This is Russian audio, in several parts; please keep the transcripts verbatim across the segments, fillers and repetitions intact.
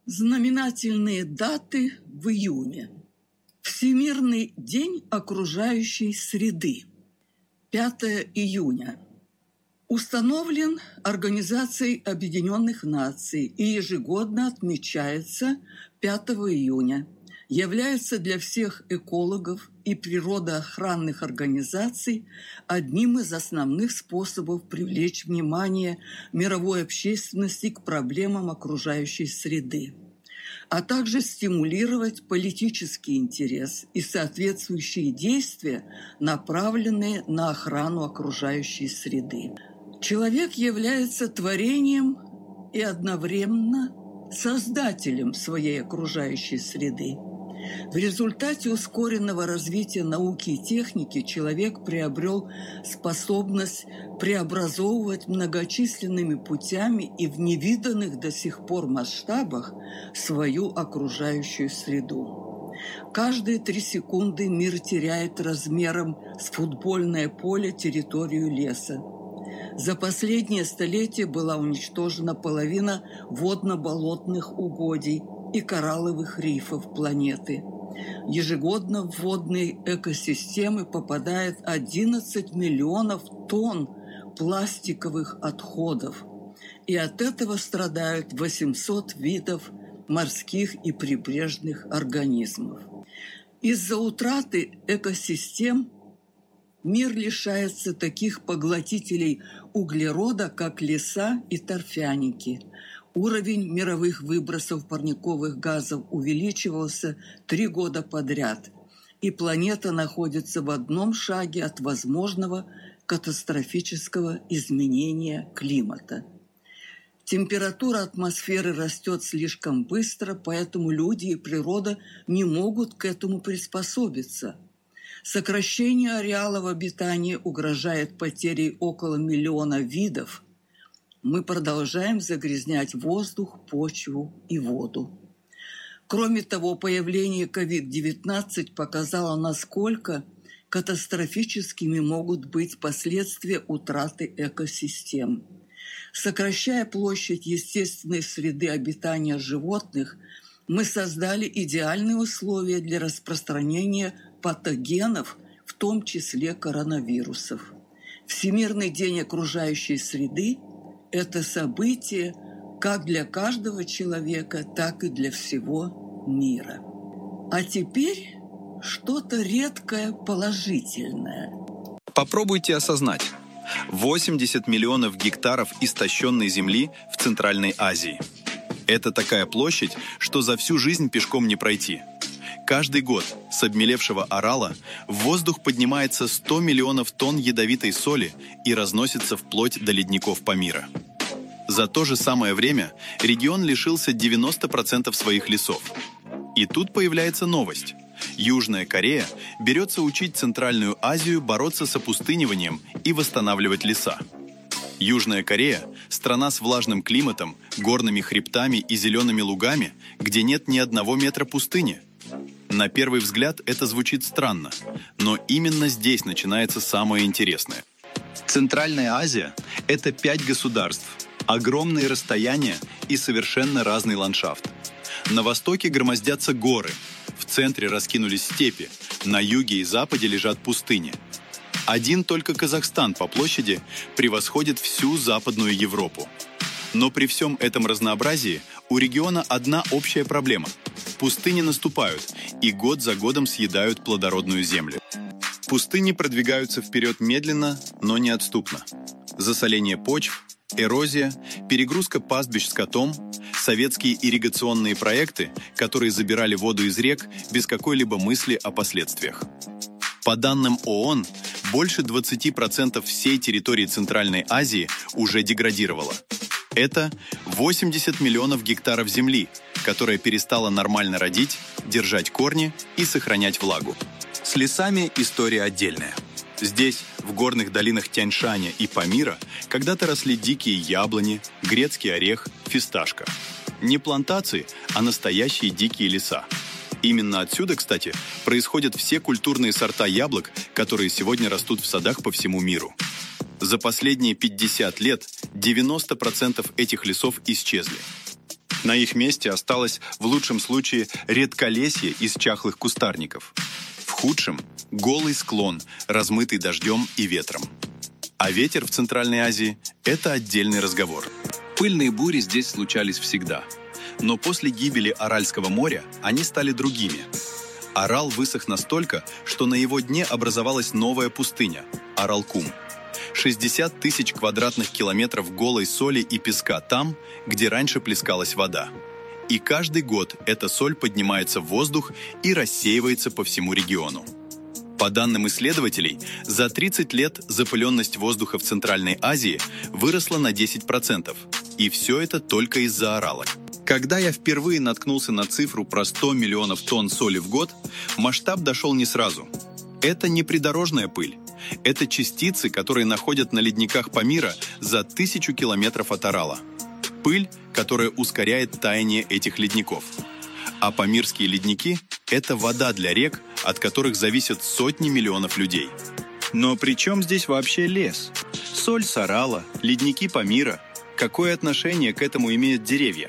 Знаменательные даты в июне. Всемирный день окружающей среды. пятое июня. Установлен Организацией Объединенных Наций и ежегодно отмечается пятого июня. Является для всех экологов и природоохранных организаций одним из основных способов привлечь внимание мировой общественности к проблемам окружающей среды, а также стимулировать политический интерес и соответствующие действия, направленные на охрану окружающей среды. Человек является творением и одновременно создателем своей окружающей среды. В результате ускоренного развития науки и техники человек приобрел способность преобразовывать многочисленными путями и в невиданных до сих пор масштабах свою окружающую среду. Каждые три секунды мир теряет размером с футбольное поле территорию леса. За последнее столетие была уничтожена половина водно-болотных угодий и коралловых рифов планеты. Ежегодно в водные экосистемы попадает одиннадцать миллионов тонн пластиковых отходов, и от этого страдают восемьсот видов морских и прибрежных организмов. Из-за утраты экосистем мир лишается таких поглотителей углерода, как леса и торфяники. Уровень мировых выбросов парниковых газов увеличивался три года подряд, и планета находится в одном шаге от возможного катастрофического изменения климата. Температура атмосферы растет слишком быстро, поэтому люди и природа не могут к этому приспособиться. Сокращение ареалов обитания угрожает потерей около миллиона видов. Мы продолжаем загрязнять воздух, почву и воду. Кроме того, появление ковид девятнадцать показало, насколько катастрофическими могут быть последствия утраты экосистем. Сокращая площадь естественной среды обитания животных, мы создали идеальные условия для распространения патогенов, в том числе коронавирусов. Всемирный день окружающей среды – это событие как для каждого человека, так и для всего мира. А теперь что-то редкое положительное. Попробуйте осознать. восемьдесят миллионов гектаров истощенной земли в Центральной Азии. Это такая площадь, что за всю жизнь пешком не пройти. Каждый год с обмелевшего Арала в воздух поднимается сто миллионов тонн ядовитой соли и разносится вплоть до ледников Памира. За то же самое время регион лишился девяноста процентов своих лесов. И тут появляется новость. Южная Корея берется учить Центральную Азию бороться с опустыниванием и восстанавливать леса. Южная Корея – страна с влажным климатом, горными хребтами и зелеными лугами, где нет ни одного метра пустыни. На первый взгляд это звучит странно, но именно здесь начинается самое интересное. Центральная Азия – это пять государств, огромные расстояния и совершенно разный ландшафт. На востоке громоздятся горы, в центре раскинулись степи, на юге и западе лежат пустыни. Один только Казахстан по площади превосходит всю Западную Европу. Но при всем этом разнообразии у региона одна общая проблема. Пустыни наступают и год за годом съедают плодородную землю. Пустыни продвигаются вперед медленно, но неотступно. Засоление почв, эрозия, перегрузка пастбищ скотом, советские ирригационные проекты, которые забирали воду из рек без какой-либо мысли о последствиях. По данным ООН, больше двадцати процентов всей территории Центральной Азии уже деградировало. Это восемьдесят миллионов гектаров земли, которая перестала нормально родить, держать корни и сохранять влагу. С лесами история отдельная. Здесь, в горных долинах Тянь-Шаня и Памира, когда-то росли дикие яблони, грецкий орех, фисташка. Не плантации, а настоящие дикие леса. Именно отсюда, кстати, происходят все культурные сорта яблок, которые сегодня растут в садах по всему миру. За последние пятьдесят лет девяносто процентов этих лесов исчезли. На их месте осталось в лучшем случае редколесье из чахлых кустарников. В худшем – голый склон, размытый дождем и ветром. А ветер в Центральной Азии – это отдельный разговор. Пыльные бури здесь случались всегда. Но после гибели Аральского моря они стали другими. Арал высох настолько, что на его дне образовалась новая пустыня – Аралкум. шестьдесят тысяч квадратных километров голой соли и песка там, где раньше плескалась вода. И каждый год эта соль поднимается в воздух и рассеивается по всему региону. По данным исследователей, за тридцать лет запыленность воздуха в Центральной Азии выросла на десять процентов. И все это только из-за Арала. Когда я впервые наткнулся на цифру про сто миллионов тонн соли в год, масштаб дошел не сразу. Это не придорожная пыль. Это частицы, которые находят на ледниках Памира за тысячу километров от Арала. Пыль, которая ускоряет таяние этих ледников. А памирские ледники – это вода для рек, от которых зависят сотни миллионов людей. Но при чем здесь вообще лес? Соль с Арала, ледники Памира. Какое отношение к этому имеют деревья?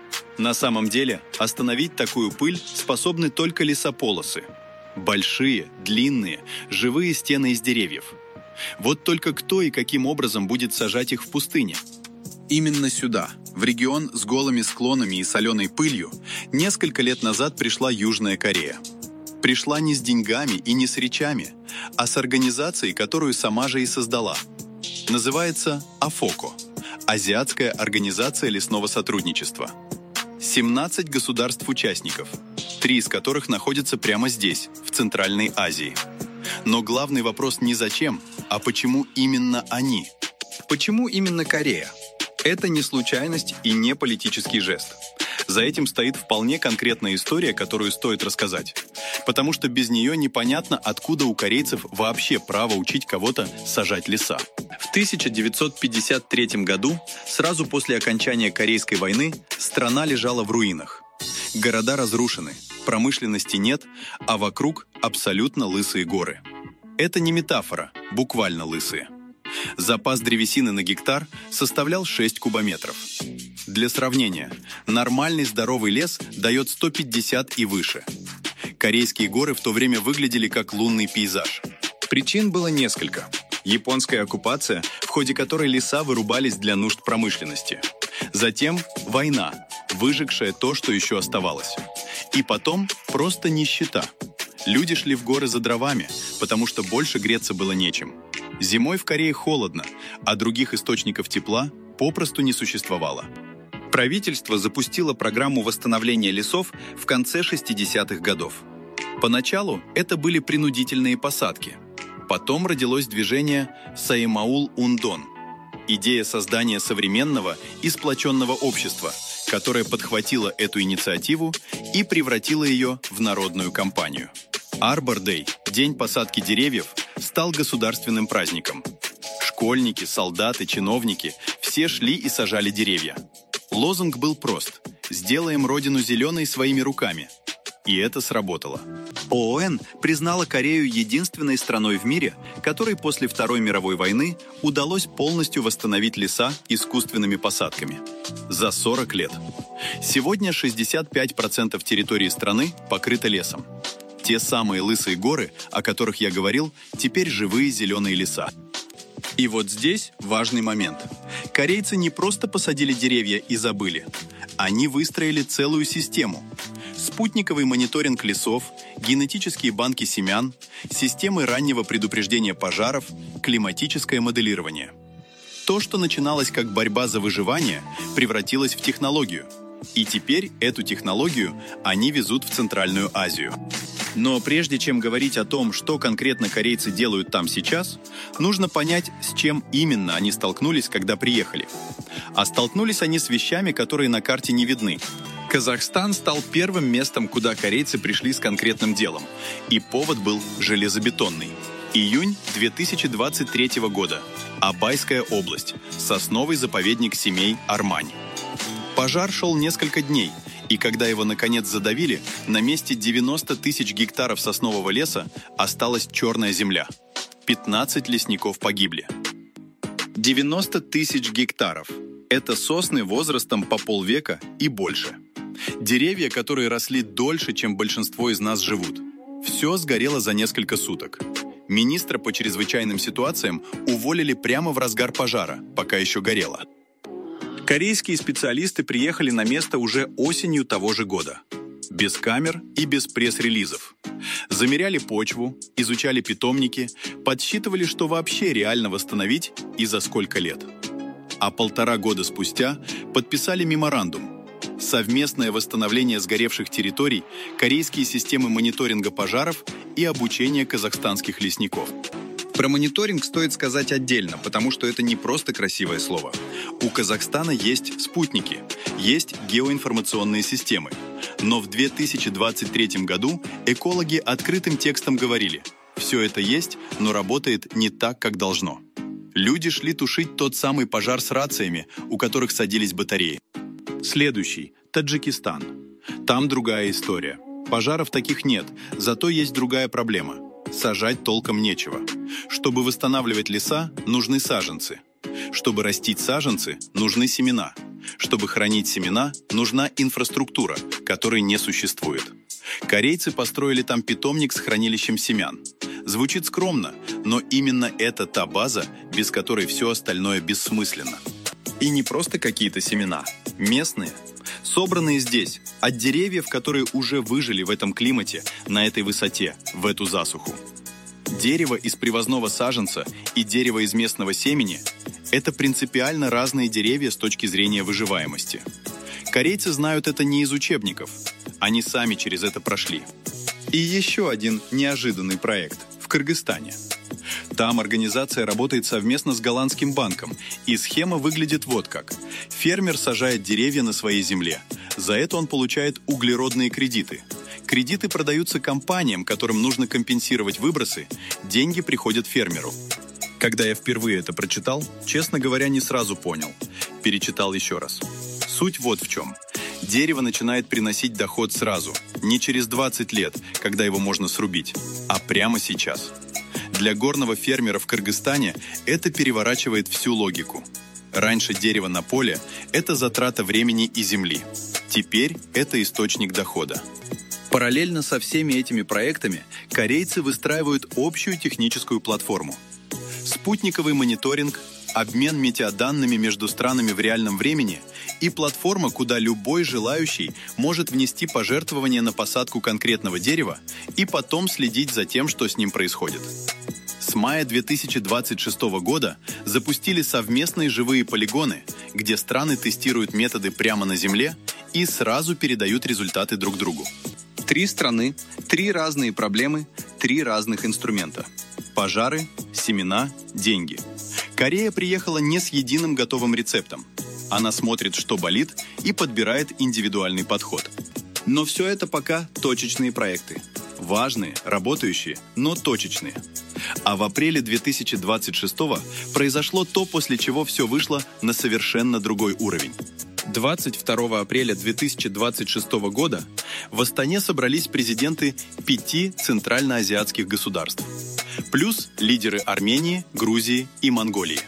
На самом деле, остановить такую пыль способны только лесополосы. Большие, длинные, живые стены из деревьев. Вот только кто и каким образом будет сажать их в пустыне? Именно сюда, в регион с голыми склонами и соленой пылью, несколько лет назад пришла Южная Корея. Пришла не с деньгами и не с речами, а с организацией, которую сама же и создала. Называется АФОКО – Азиатская организация лесного сотрудничества. семнадцать государств-участников, три из которых находятся прямо здесь, в Центральной Азии. Но главный вопрос не зачем, а почему именно они? Почему именно Корея? Это не случайность и не политический жест. За этим стоит вполне конкретная история, которую стоит рассказать. Потому что без нее непонятно, откуда у корейцев вообще право учить кого-то сажать леса. В тысяча девятьсот пятьдесят третьем году, сразу после окончания Корейской войны, страна лежала в руинах. Города разрушены, промышленности нет, а вокруг абсолютно лысые горы. Это не метафора, буквально лысые. Запас древесины на гектар составлял шесть кубометров. Для сравнения, нормальный здоровый лес дает сто пятьдесят и выше. Корейские горы в то время выглядели как лунный пейзаж. Причин было несколько. Японская оккупация, в ходе которой леса вырубались для нужд промышленности. Затем война, выжигшая то, что еще оставалось. И потом просто нищета. Люди шли в горы за дровами, потому что больше греться было нечем. Зимой в Корее холодно, а других источников тепла попросту не существовало. Правительство запустило программу восстановления лесов в конце шестидесятых годов. Поначалу это были принудительные посадки. Потом родилось движение Саимаул-Ундон – идея создания современного и сплоченного общества, которое подхватило эту инициативу и превратило ее в народную кампанию. Арбор-Дэй, день посадки деревьев, стал государственным праздником. Школьники, солдаты, чиновники – все шли и сажали деревья. Лозунг был прост – «Сделаем родину зеленой своими руками». И это сработало. ООН признала Корею единственной страной в мире, которой после Второй мировой войны удалось полностью восстановить леса искусственными посадками. За сорок лет. Сегодня шестьдесят пять процентов территории страны покрыто лесом. Те самые лысые горы, о которых я говорил, теперь живые зеленые леса. И вот здесь важный момент. Корейцы не просто посадили деревья и забыли. Они выстроили целую систему. Спутниковый мониторинг лесов, генетические банки семян, системы раннего предупреждения пожаров, климатическое моделирование. То, что начиналось как борьба за выживание, превратилось в технологию. И теперь эту технологию они везут в Центральную Азию. Но прежде чем говорить о том, что конкретно корейцы делают там сейчас, нужно понять, с чем именно они столкнулись, когда приехали. А столкнулись они с вещами, которые на карте не видны. Казахстан стал первым местом, куда корейцы пришли с конкретным делом. И повод был железобетонный. Июнь две тысячи двадцать третьего года. Абайская область. Сосновый заповедник семей Армань. Пожар шел несколько дней, и когда его наконец задавили, на месте девяносто тысяч гектаров соснового леса осталась черная земля. пятнадцать лесников погибли. девяносто тысяч гектаров. Это сосны возрастом по полвека и больше. Деревья, которые росли дольше, чем большинство из нас живут. Все сгорело за несколько суток. Министра по чрезвычайным ситуациям уволили прямо в разгар пожара, пока еще горело. Корейские специалисты приехали на место уже осенью того же года. Без камер и без пресс-релизов. Замеряли почву, изучали питомники, подсчитывали, что вообще реально восстановить и за сколько лет. А полтора года спустя подписали меморандум. Совместное восстановление сгоревших территорий, корейские системы мониторинга пожаров и обучение казахстанских лесников. Про мониторинг стоит сказать отдельно, потому что это не просто красивое слово. У Казахстана есть спутники, есть геоинформационные системы. Но в две тысячи двадцать третьем году экологи открытым текстом говорили: все это есть, но работает не так, как должно. Люди шли тушить тот самый пожар с рациями, у которых садились батареи. Следующий – Таджикистан. Там другая история. Пожаров таких нет, зато есть другая проблема. Сажать толком нечего. Чтобы восстанавливать леса, нужны саженцы. Чтобы растить саженцы, нужны семена. Чтобы хранить семена, нужна инфраструктура, которой не существует. Корейцы построили там питомник с хранилищем семян. Звучит скромно, но именно это та база, без которой все остальное бессмысленно. И не просто какие-то семена. Местные. Собранные здесь, от деревьев, которые уже выжили в этом климате, на этой высоте, в эту засуху. Дерево из привозного саженца и дерево из местного семени – это принципиально разные деревья с точки зрения выживаемости. Корейцы знают это не из учебников. Они сами через это прошли. И еще один неожиданный проект в Кыргызстане. Там организация работает совместно с голландским банком, и схема выглядит вот как. Фермер сажает деревья на своей земле. За это он получает углеродные кредиты. Кредиты продаются компаниям, которым нужно компенсировать выбросы, деньги приходят фермеру. Когда я впервые это прочитал, честно говоря, не сразу понял. Перечитал еще раз. Суть вот в чем. Дерево начинает приносить доход сразу, не через двадцать лет, когда его можно срубить, а прямо сейчас. Для горного фермера в Кыргызстане это переворачивает всю логику. Раньше дерево на поле – это затрата времени и земли. Теперь это источник дохода. Параллельно со всеми этими проектами корейцы выстраивают общую техническую платформу. Спутниковый мониторинг, обмен метеоданными между странами в реальном времени и платформа, куда любой желающий может внести пожертвование на посадку конкретного дерева и потом следить за тем, что с ним происходит. С мая две тысячи двадцать шестого года запустили совместные живые полигоны, где страны тестируют методы прямо на земле и сразу передают результаты друг другу. Три страны, три разные проблемы, три разных инструмента. Пожары, семена, деньги. Корея приехала не с единым готовым рецептом. Она смотрит, что болит, и подбирает индивидуальный подход. Но все это пока точечные проекты. Важные, работающие, но точечные. А в апреле две тысячи двадцать шестого произошло то, после чего все вышло на совершенно другой уровень. двадцать второго апреля две тысячи двадцать шестого года в Астане собрались президенты пяти центральноазиатских государств, плюс лидеры Армении, Грузии и Монголии.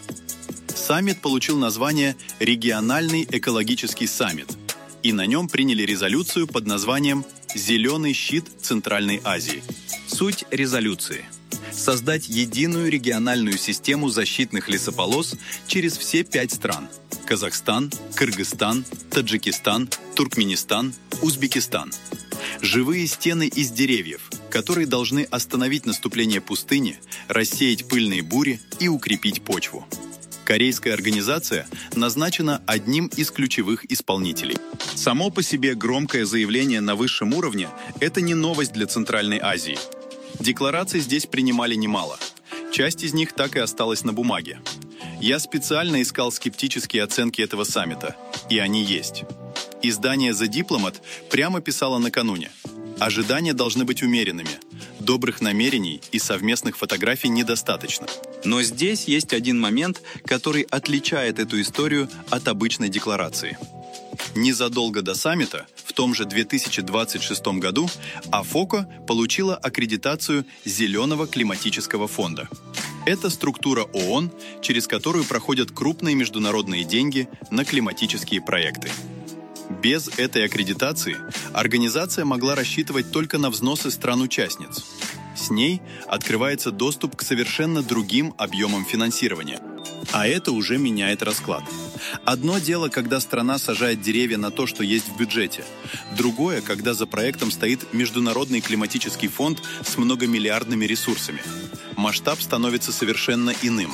Саммит получил название «Региональный экологический саммит», и на нем приняли резолюцию под названием «Зеленый щит Центральной Азии». Суть резолюции – создать единую региональную систему защитных лесополос через все пять стран – Казахстан, Кыргызстан, Таджикистан, Туркменистан, Узбекистан. Живые стены из деревьев, которые должны остановить наступление пустыни, рассеять пыльные бури и укрепить почву. Корейская организация назначена одним из ключевых исполнителей. Само по себе громкое заявление на высшем уровне – это не новость для Центральной Азии. Деклараций здесь принимали немало. Часть из них так и осталась на бумаге. Я специально искал скептические оценки этого саммита, и они есть. Издание The Diplomat прямо писало накануне: ожидания должны быть умеренными, добрых намерений и совместных фотографий недостаточно. Но здесь есть один момент, который отличает эту историю от обычной декларации. Незадолго до саммита, в том же две тысячи двадцать шестом году, АФОКО получила аккредитацию Зеленого климатического фонда. Это структура ООН, через которую проходят крупные международные деньги на климатические проекты. Без этой аккредитации организация могла рассчитывать только на взносы стран-участниц. С ней открывается доступ к совершенно другим объемам финансирования. А это уже меняет расклад. Одно дело, когда страна сажает деревья на то, что есть в бюджете. Другое, когда за проектом стоит Международный климатический фонд с многомиллиардными ресурсами. Масштаб становится совершенно иным.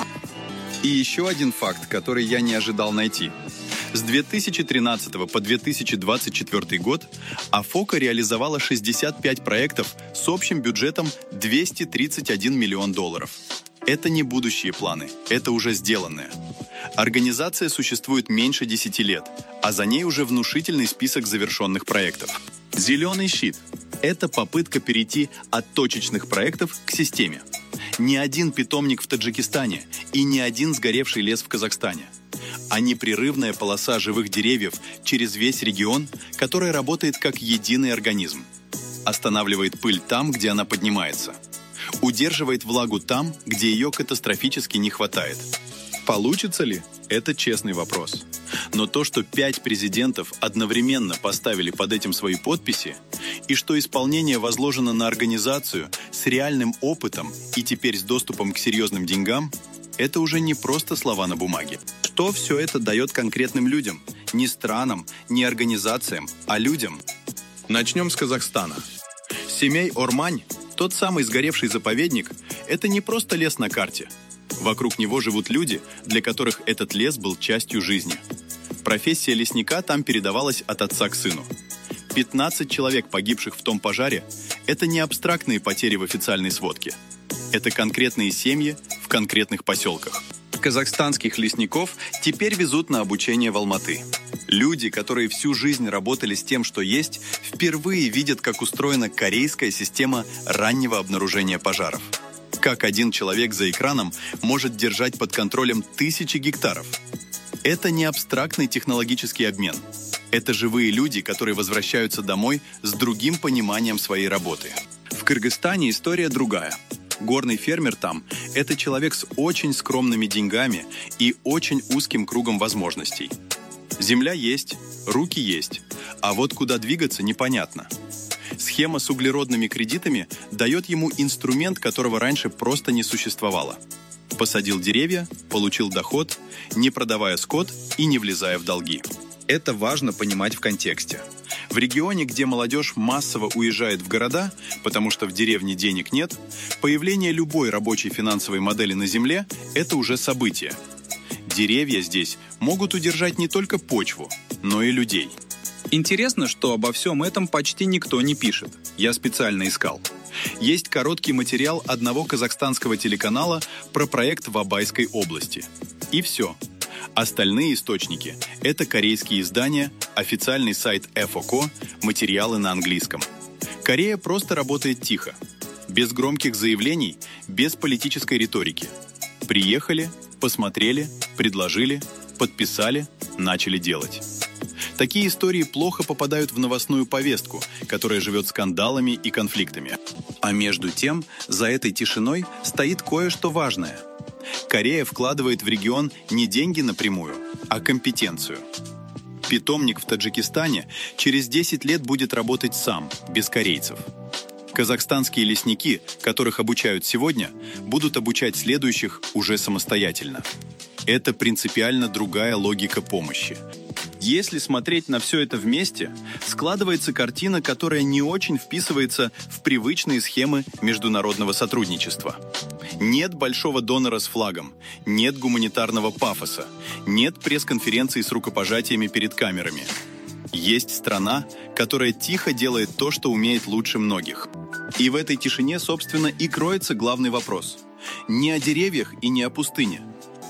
И еще один факт, который я не ожидал найти. С две тысячи тринадцатого по две тысячи двадцать четвёртый год АФОКа реализовала шестьдесят пять проектов с общим бюджетом двести тридцать один миллион долларов. Это не будущие планы, это уже сделанное. Организация существует меньше десяти лет, а за ней уже внушительный список завершенных проектов. Зеленый щит – это попытка перейти от точечных проектов к системе. Ни один питомник в Таджикистане и ни один сгоревший лес в Казахстане. А непрерывная полоса живых деревьев через весь регион, которая работает как единый организм. Останавливает пыль там, где она поднимается. Удерживает влагу там, где ее катастрофически не хватает. Получится ли? Это честный вопрос. Но то, что пять президентов одновременно поставили под этим свои подписи, и что исполнение возложено на организацию с реальным опытом и теперь с доступом к серьезным деньгам, это уже не просто слова на бумаге. Что все это дает конкретным людям? Не странам, не организациям, а людям. Начнем с Казахстана. Семей-Ормань, тот самый сгоревший заповедник, это не просто лес на карте. Вокруг него живут люди, для которых этот лес был частью жизни. Профессия лесника там передавалась от отца к сыну. пятнадцать человек, погибших в том пожаре, это не абстрактные потери в официальной сводке. Это конкретные семьи в конкретных поселках. Казахстанских лесников теперь везут на обучение в Алматы. Люди, которые всю жизнь работали с тем, что есть, впервые видят, как устроена корейская система раннего обнаружения пожаров. Как один человек за экраном может держать под контролем тысячи гектаров. Это не абстрактный технологический обмен. Это живые люди, которые возвращаются домой с другим пониманием своей работы. В Кыргызстане история другая. Горный фермер там – это человек с очень скромными деньгами и очень узким кругом возможностей. Земля есть, руки есть, а вот куда двигаться непонятно. Схема с углеродными кредитами дает ему инструмент, которого раньше просто не существовало. Посадил деревья, получил доход, не продавая скот и не влезая в долги. Это важно понимать в контексте. В регионе, где молодежь массово уезжает в города, потому что в деревне денег нет, появление любой рабочей финансовой модели на земле – это уже событие. Деревья здесь могут удержать не только почву, но и людей. Интересно, что обо всем этом почти никто не пишет. Я специально искал. Есть короткий материал одного казахстанского телеканала про проект в Абайской области. И все. Остальные источники – это корейские издания, официальный сайт эф о ка, материалы на английском. Корея просто работает тихо. Без громких заявлений, без политической риторики. Приехали, посмотрели, предложили, подписали, начали делать. Такие истории плохо попадают в новостную повестку, которая живет скандалами и конфликтами. А между тем, за этой тишиной стоит кое-что важное. Корея вкладывает в регион не деньги напрямую, а компетенцию. Питомник в Таджикистане через десять лет будет работать сам, без корейцев. Казахстанские лесники, которых обучают сегодня, будут обучать следующих уже самостоятельно. Это принципиально другая логика помощи. Если смотреть на все это вместе, складывается картина, которая не очень вписывается в привычные схемы международного сотрудничества. Нет большого донора с флагом, нет гуманитарного пафоса, нет пресс-конференций с рукопожатиями перед камерами. Есть страна, которая тихо делает то, что умеет лучше многих. И в этой тишине, собственно, и кроется главный вопрос. Не о деревьях и не о пустыне.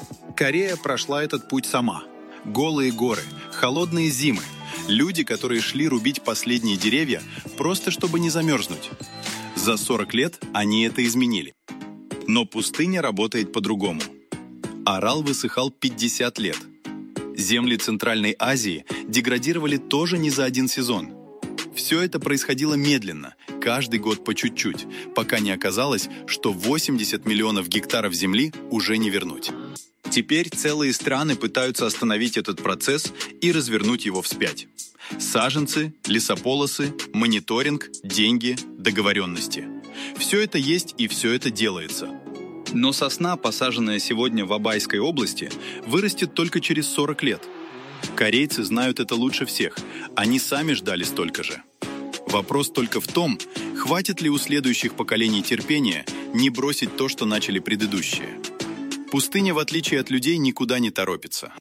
Корея прошла этот путь сама. Голые горы, холодные зимы, люди, которые шли рубить последние деревья, просто чтобы не замерзнуть. За сорок лет они это изменили. Но пустыня работает по-другому. Арал высыхал пятьдесят лет. Земли Центральной Азии деградировали тоже не за один сезон. Все это происходило медленно, каждый год по чуть-чуть, пока не оказалось, что восемьдесят миллионов гектаров земли уже не вернуть. Теперь целые страны пытаются остановить этот процесс и развернуть его вспять. Саженцы, лесополосы, мониторинг, деньги, договоренности. Все это есть и все это делается. Но сосна, посаженная сегодня в Абайской области, вырастет только через сорок лет. Корейцы знают это лучше всех. Они сами ждали столько же. Вопрос только в том, хватит ли у следующих поколений терпения не бросить то, что начали предыдущие. Пустыня, в отличие от людей, никуда не торопится.